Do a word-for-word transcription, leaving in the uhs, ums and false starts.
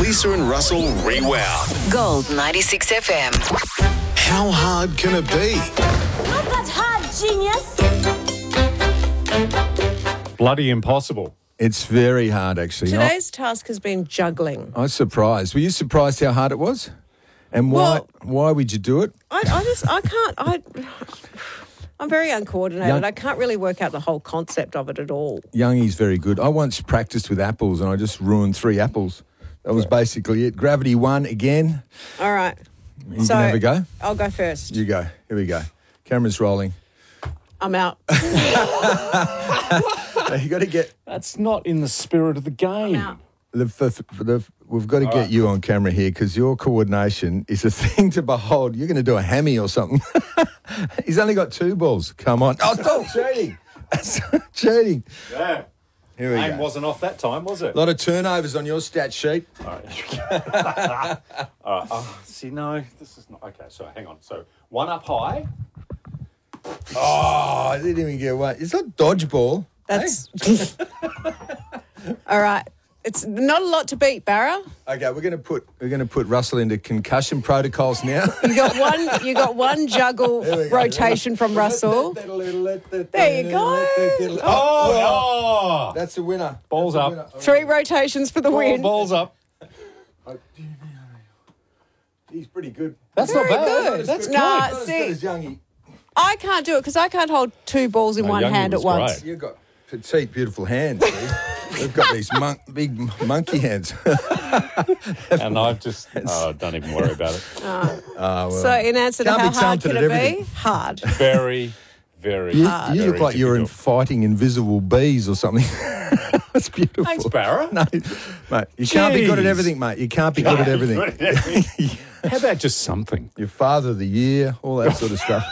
Lisa and Russell Rewound. Gold ninety-six F M. How hard can it be? Not that hard, genius. Bloody impossible. It's very hard, actually. Today's task has been juggling. I, I was surprised. Were you surprised how hard it was? And why? Well- why would you do it? I, I just, I can't, I, I'm very uncoordinated. Young- I can't really work out the whole concept of it at all. Youngie's very good. I once practiced with apples and I just ruined three apples. That was basically it. Gravity one again. All right. You can have a go. I'll go first. You go. Here we go. Camera's rolling. I'm out. You got to get That's not in the spirit of the game. I'm out. the, for, for the we've got to get you on camera here because your coordination is a thing to behold. You're going to do a hammy or something. He's only got two balls. Come on. Oh, stop cheating. Stop cheating. Yeah. Here we Aim go. wasn't off that time, was it? A lot of turnovers on your stat sheet. All right. All right. Oh, see, no, this is not. Okay, so hang on. So one up high. Oh, I didn't even get one. It's not dodgeball. That's all right. It's not a lot to beat, Barra. Okay, we're going to put we're going to put Russell into concussion protocols now. You got one. You got one juggle There we go. rotation from Russell. There you go. Oh, Oh, that's the winner. Balls That's up. the winner. Three rotations for the Ball, win. balls up. He's pretty good. That's Very not bad. good. That's Nah, Not as see- good as Youngie. I can't do it because I can't hold two balls in No, one Youngie hand at was once. great. You've got petite, beautiful hands. See? We've got these monk, big monkey hands. And I've just, oh, don't even worry about it. Oh, well. So, in answer to Can't how be hard talented can at it be? everything. Hard. Very, very, You, hard. you Very look like you're in difficult. fighting invisible bees or something. That's beautiful. Thanks, Barra. No, mate, you can't be good at Jeez. everything, mate. You can't be good at everything. How about just something? Your father of the year, all that sort of stuff.